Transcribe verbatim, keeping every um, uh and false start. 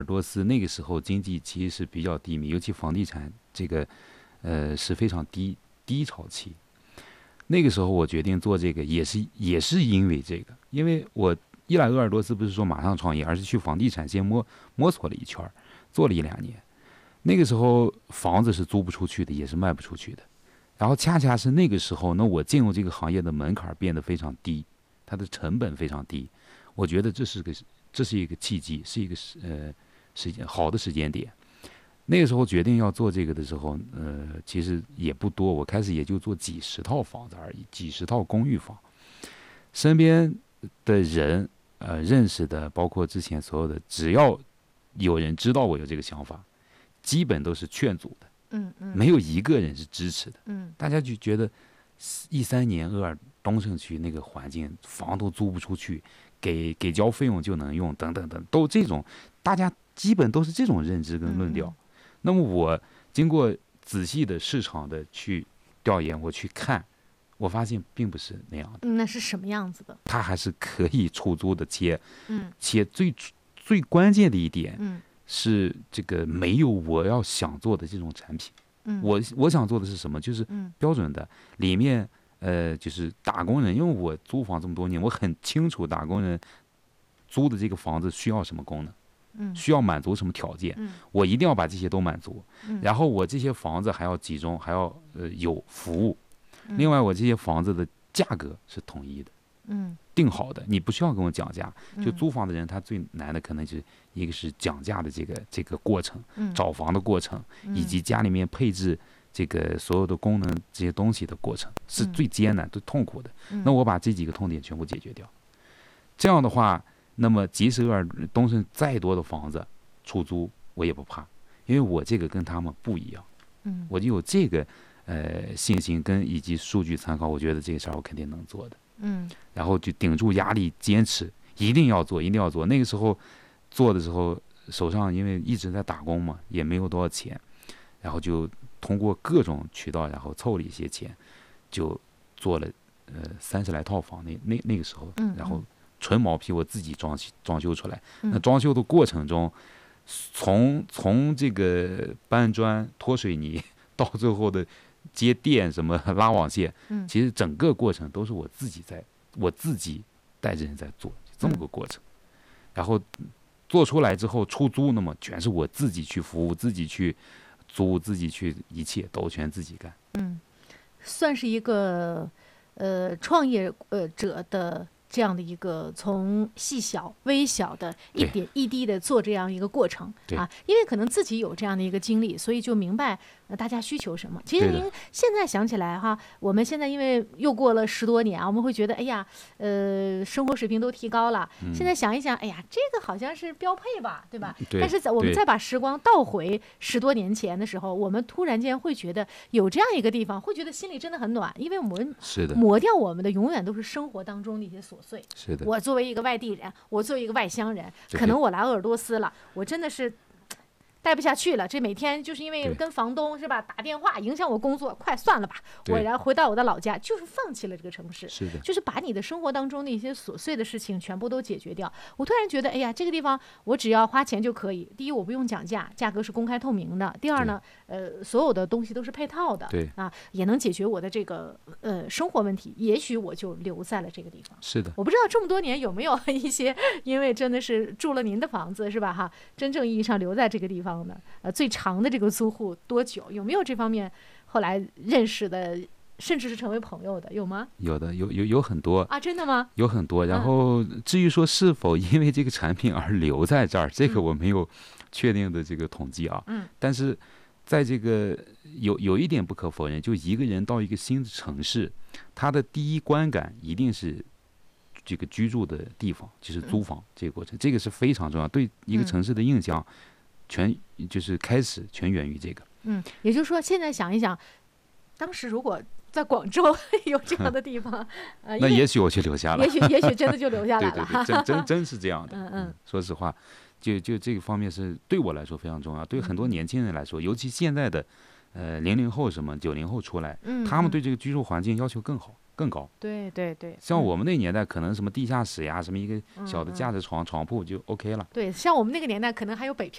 尔多斯那个时候经济其实是比较低迷，尤其房地产这个呃是非常低低潮期。那个时候我决定做这个，也是也是因为这个，因为我一来鄂尔多斯不是说马上创业，而是去房地产先摸摸索了一圈，做了一两年。那个时候房子是租不出去的，也是卖不出去的。然后恰恰是那个时候，那我进入这个行业的门槛变得非常低，它的成本非常低。我觉得这是个这是一个契机，是一个呃时间好的时间点。那个时候决定要做这个的时候，呃，其实也不多，我开始也就做几十套房子而已，几十套公寓房。身边的人，呃，认识的，包括之前所有的，只要有人知道我有这个想法，基本都是劝阻的， 嗯嗯， 没有一个人是支持的。 嗯， 大家就觉得一三年鄂尔东胜区那个环境，房都租不出去，给给交费用就能用，等等等，都这种，大家基本都是这种认知跟论调。 嗯嗯那么我经过仔细的市场的去调研，我去看，我发现并不是那样的， 嗯那是什么样子的？ 它还是可以出租的，且嗯且最最关键的一点嗯是这个没有我要想做的这种产品。 嗯， 我我想做的是什么？就是嗯标准的，里面呃就是打工人，因为我租房这么多年，我很清楚打工人租的这个房子需要什么功能。 嗯需要满足什么条件， 嗯我一定要把这些都满足。 嗯然后我这些房子还要集中，还要呃有服务。 嗯另外，我这些房子的价格是统一的， 嗯定好的，你不需要跟我讲价。就嗯租房的人，他最难的可能是一个是讲价的这个这个过程， 嗯找房的过程， 嗯以及家里面配置这个所有的功能这些东西的过程，是最艰难、最痛苦的。 嗯那我把这几个痛点全部解决掉，这样的话。那么，即使鄂尔东胜再多的房子出租，我也不怕，因为我这个跟他们不一样， 嗯我就有这个呃信心跟以及数据参考，我觉得这个事儿我肯定能做的。 嗯然后就顶住压力，坚持，一定要做，一定要做。那个时候做的时候，手上因为一直在打工嘛，也没有多少钱，然后就通过各种渠道，然后凑了一些钱，就做了呃三十来套房。那那那个时候，然后。纯毛坯我自己装装修出来，那装修的过程中，从从这个搬砖、拖水泥到最后的接电、什么拉网线，其实整个过程都是我自己在，我自己带着人在做，这么个过程。然后做出来之后出租，那么全是我自己去服务、自己去租、自己去一切都全自己干。 嗯，算是一个呃创业呃者的。这样的一个从细小、微小的一点一滴的做这样一个过程啊，因为可能自己有这样的一个经历，所以就明白呃大家需求什么。其实您现在想起来哈，我们现在因为又过了十多年啊，我们会觉得哎呀，呃，生活水平都提高了。嗯、现在想一想，哎呀，这个好像是标配吧，对吧？ 对。 但是我们再把时光倒回十多年前的时候，我们突然间会觉得有这样一个地方，会觉得心里真的很暖，因为我们磨掉我们的永远都是生活当中的一些琐碎。 是的， 我作为一个外地人，我作为一个外乡人，可能我来鄂尔多斯了，我真的是待不下去了。这每天就是因为跟房东是吧打电话影响我工作，快算了吧，我然后回到我的老家，就是放弃了这个城市， 是的， 就是把你的生活当中的一些琐碎的事情全部都解决掉。我突然觉得，哎呀，这个地方我只要花钱就可以。第一，我不用讲价，价格是公开透明的；第二呢，呃，所有的东西都是配套的， 对啊，也能解决我的这个呃生活问题。也许我就留在了这个地方。 是的， 我不知道这么多年有没有一些，因为真的是住了您的房子是吧？哈，真正意义上留在这个地方的，呃，最长的这个租户多久？有没有这方面后来认识的，甚至是成为朋友的，有吗？ 有的，有有有很多啊，真的吗？ 有很多。然后至于说是否因为这个产品而留在这儿，这个我没有确定的这个统计啊。 嗯。 但是在这个有有一点不可否认，就一个人到一个新的城市，他的第一观感一定是这个居住的地方，就是租房这个过程，这个是非常重要，对一个城市的印象。全就是开始全源于这个， 嗯，也就是说，现在想一想，当时如果在广州有这样的地方，呃， 那也许我就留下了， 也许也许真的就留下来了， 对对对，真真真是这样的。 嗯嗯， 说实话，就就这个方面是对我来说非常重要，对很多年轻人来说，尤其现在的呃零零后什么九零后出来， 嗯， 他们对这个居住环境要求更好。更高， 对对对， 像我们那年代，可能什么地下室呀，什么一个小的架子床、床铺就 OK 了。 对，像我们那个年代，可能还有北